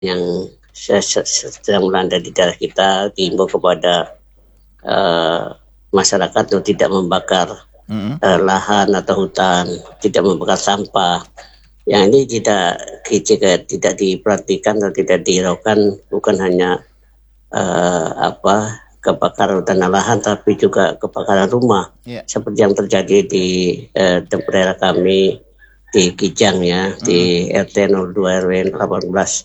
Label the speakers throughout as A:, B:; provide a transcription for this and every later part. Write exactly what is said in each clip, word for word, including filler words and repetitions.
A: yang sedang melanda di daerah kita, diimbau kepada uh, masyarakat untuk tidak membakar mm-hmm. uh, lahan atau hutan, tidak membakar sampah. Yang ini tidak jika tidak diperhatikan atau tidak dihiraukan, bukan hanya uh, apa kebakaran hutan dan lahan, tapi juga kebakaran rumah, yeah. seperti yang terjadi di uh, daerah kami di Kijang ya, mm-hmm. di R T nol dua R W delapan belas.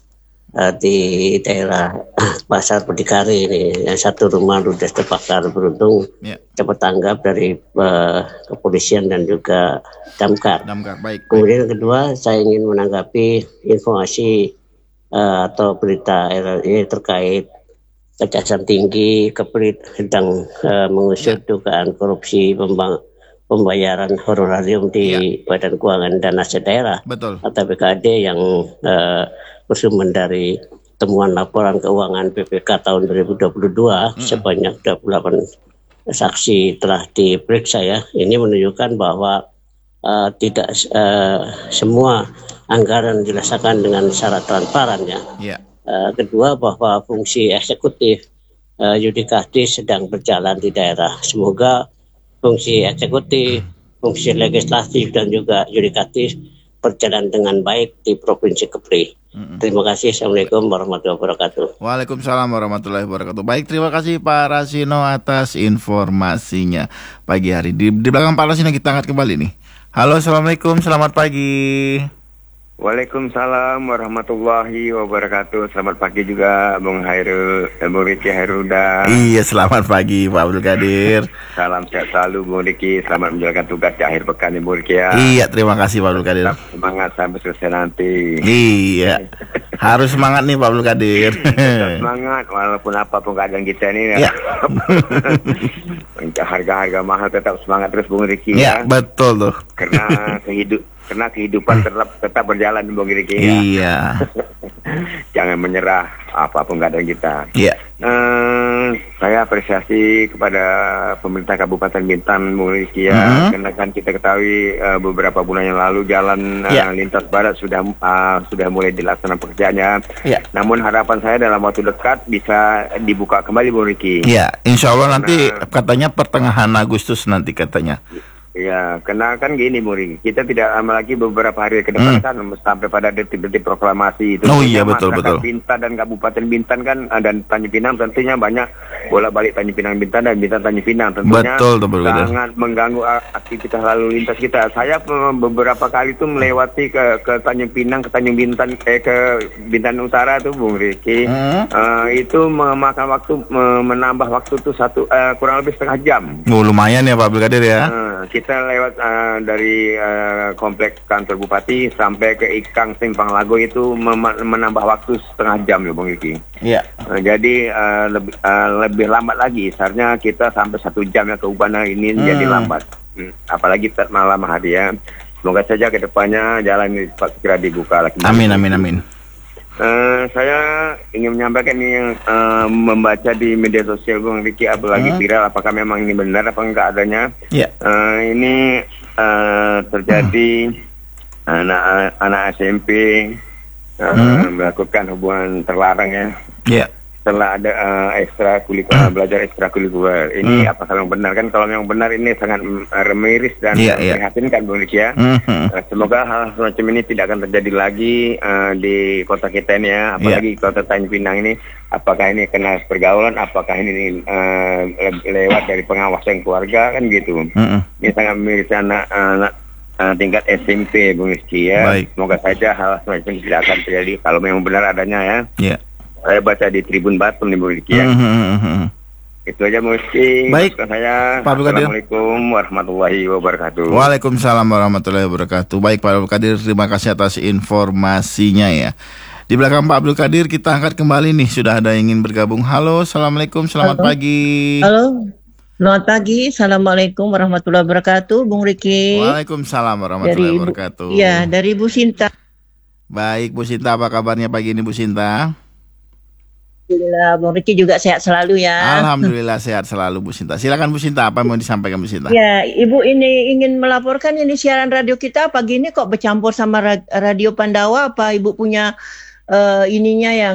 A: Di daerah Pasar Berdikari ini, yang satu rumah ludes terbakar. Beruntung yeah. cepat tanggap dari uh, kepolisian dan juga damkar. Damkar, baik. Kemudian baik. Kedua, saya ingin menanggapi informasi uh, atau berita ini terkait Kejaksaan Tinggi Kepri sedang uh, mengusut yeah. dugaan korupsi pembang pembayaran honorarium di yeah. Badan Keuangan dan Aset Daerah. Betul. Atau B K D yang uh, bersumber dari temuan laporan keuangan B P K tahun dua ribu dua puluh dua mm-hmm. sebanyak dua puluh delapan saksi telah diperiksa ya. Ini menunjukkan bahwa uh, tidak uh, semua anggaran dirasakan dengan syarat transparan ya. Yeah. Uh, kedua, bahwa fungsi eksekutif uh, yudikatif sedang berjalan di daerah. Semoga fungsi eksekutif, fungsi legislatif dan juga yudikatif berjalan dengan baik di Provinsi Kepri. Mm-hmm. Terima kasih. Assalamualaikum warahmatullahi wabarakatuh.
B: Waalaikumsalam warahmatullahi wabarakatuh. Baik, terima kasih Pak Rasino atas informasinya pagi hari. Di, di belakang Pak Rasino kita angkat kembali nih. Halo, assalamualaikum, selamat pagi.
C: Waalaikumsalam warahmatullahi wabarakatuh. Selamat pagi juga Bung Hairul, Bung Riki Hairuda.
B: Iya, selamat pagi Pak Abdul Qadir.
C: Salam sehat selalu Bung Riki. Selamat menjalankan tugas di akhir pekan Bung Riki ya.
B: Iya, terima kasih Pak Abdul Qadir.
C: Tetap semangat sampai selesai nanti.
B: Iya, harus semangat nih Pak Abdul Qadir.
C: Tetap semangat walaupun apapun keadaan kita ini ya. Harga-harga mahal tetap semangat terus Bung Riki ya.
B: Iya, betul tuh.
C: Karena kehidup Karena kehidupan tetap tetap berjalan Bung Riki ya.
B: Iya.
C: Jangan menyerah apapun keadaan kita.
B: Iya.
C: Uh, saya apresiasi kepada pemerintah Kabupaten Bintan Bung Riki ya. Mm-hmm. Karena kan kita ketahui uh, beberapa bulan yang lalu jalan yeah. uh, lintas barat sudah uh, sudah mulai dilaksanakan pekerjaannya. Yeah. Namun harapan saya dalam waktu dekat bisa dibuka kembali Bung Riki.
B: Iya. Insya Allah nanti nah, katanya pertengahan Agustus nanti katanya.
C: Ya, karena kan gini Muri, kita tidak lama lagi beberapa hari ke depan hmm. kan sampai pada detik-detik proklamasi itu.
B: Oh iya, betul betul.
C: Bintan dan Kabupaten Bintan kan dan Tanjung Pinang tentunya banyak bolak-balik Tanjung Pinang Bintan dan Bintan Tanjung Pinang tentunya
B: betul, betul,
C: sangat betul. mengganggu aktivitas lalu lintas kita. Saya beberapa kali itu melewati ke ke Tanjung Pinang, ke Tanjung Bintan, eh, ke Bintan Utara tuh Bung Riki. Hmm. Uh, itu memakan waktu menambah waktu tuh satu uh, kurang lebih setengah jam.
B: Oh, lumayan ya Pak Abdul Qadir ya.
C: Uh, kita lewat uh, dari uh, kompleks kantor bupati sampai ke Ikang Simpang Lago itu mem- menambah waktu setengah jam ya Bung Riki.
B: Iya.
C: Uh, jadi uh, lebih uh, lebih lambat lagi. Seharusnya kita sampai satu jam ya ke Ubana ini hmm. jadi lambat. Hmm. Apalagi malam hari ya. Semoga saja ke depannya jalan ini segera dibuka lagi.
B: Amin amin amin.
C: Uh, saya ingin menyampaikan ini yang uh, membaca di media sosial Bung Riki apalagi hmm. viral, apakah memang ini benar apa enggak adanya. Yeah. Uh, ini uh, terjadi hmm. anak anak S M P uh, hmm. melakukan hubungan terlarang ya. Yeah. Setelah ada uh, ekstra kulikuler, belajar ekstra kulikuler. Ini hmm. apakah memang benar kan? Kalau memang benar ini sangat uh, miris dan yeah, yeah. memprihatinkan Bung Riki ya. Hmm. Uh, semoga hal semacam ini tidak akan terjadi lagi uh, di kota kita ini ya, apalagi yeah. kota Tanjung Pinang ini. Apakah ini kena pergaulan? Apakah ini uh, lewat dari pengawasan keluarga kan gitu? Hmm. Ini sangat miris anak anak uh, tingkat S M P Bung Riki ya. Baik. Semoga saja hal semacam ini tidak akan terjadi kalau memang benar adanya ya. Yeah. Saya baca di Tribun Batum di Muriki ya. Mm-hmm. Itu aja Muriki.
B: Baik.
C: Saya.
B: Pak Abdul Qadir.
C: Assalamualaikum warahmatullahi wabarakatuh.
B: Waalaikumsalam warahmatullahi wabarakatuh. Baik Pak Abdul Qadir, terima kasih atas informasinya ya. Di belakang Pak Abdul Qadir kita angkat kembali nih, sudah ada yang ingin bergabung. Halo, assalamualaikum, selamat
D: Halo.
B: pagi.
D: Halo. Selamat pagi, assalamualaikum warahmatullahi wabarakatuh, Bung Riki.
B: Waalaikumsalam warahmatullahi wabarakatuh.
D: Iya, dari Bu Sinta.
B: Baik Bu Sinta, apa kabarnya pagi ini Bu Sinta?
D: Alhamdulillah, Bung Riki juga sehat selalu ya.
B: Alhamdulillah sehat selalu Bu Sinta. Silakan Bu Sinta, apa yang mau disampaikan Bu Sinta?
D: Ya, Ibu ini ingin melaporkan ini siaran radio kita pagi ini kok bercampur sama radio Pandawa. Apa Ibu punya uh, ininya yang